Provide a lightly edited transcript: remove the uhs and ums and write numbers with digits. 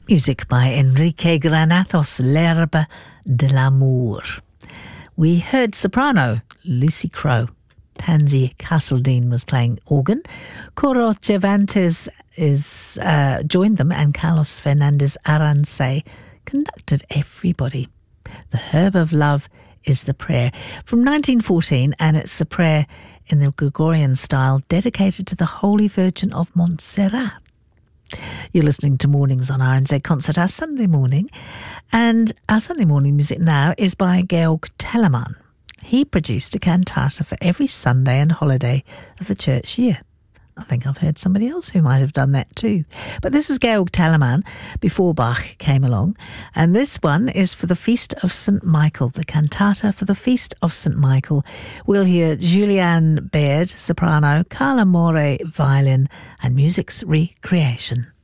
Music by Enrique Granados, L'Herbe de l'Amour. We heard soprano Lucy Crowe. Pansy Castledine was playing organ. Coro Cervantes joined them, and Carlos Fernandez Arance conducted everybody. The Herb of Love is the prayer from 1914, and it's a prayer in the Gregorian style dedicated to the Holy Virgin of Montserrat. You're listening to Mornings on RNZ Concert, our Sunday morning, and our Sunday morning music now is by Georg Telemann. He produced a cantata for every Sunday and holiday of the church year. I think I've heard somebody else who might have done that too. But this is Georg Telemann before Bach came along, and this one is for the Feast of St. Michael, the cantata for the Feast of St. Michael. We'll hear Julianne Baird, soprano, Carla More, violin, and music's recreation.